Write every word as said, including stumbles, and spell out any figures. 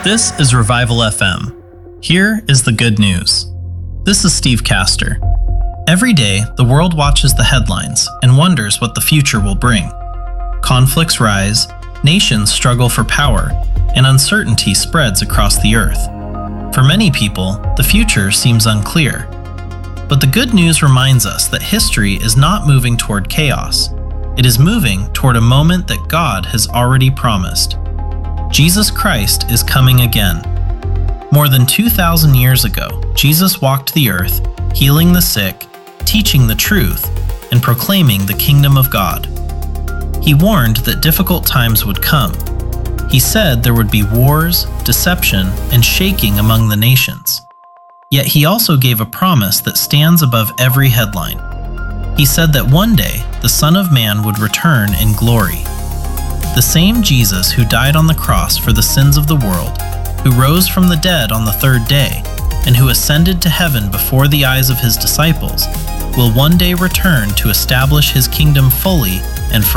This is Revival F M. Here is the good news. This is Steve Castor. Every day, the world watches the headlines and wonders what the future will bring. Conflicts rise, nations struggle for power, and uncertainty spreads across the earth. For many people, the future seems unclear. But the good news reminds us that history is not moving toward chaos. It is moving toward a moment that God has already promised. Jesus Christ is coming again. More than two thousand years ago, Jesus walked the earth, healing the sick, teaching the truth, and proclaiming the kingdom of God. He warned that difficult times would come. He said there would be wars, deception, and shaking among the nations. Yet he also gave a promise that stands above every headline. He said that one day the Son of Man would return in glory. The same Jesus who died on the cross for the sins of the world, who rose from the dead on the third day, and who ascended to heaven before the eyes of his disciples, will one day return to establish his kingdom fully and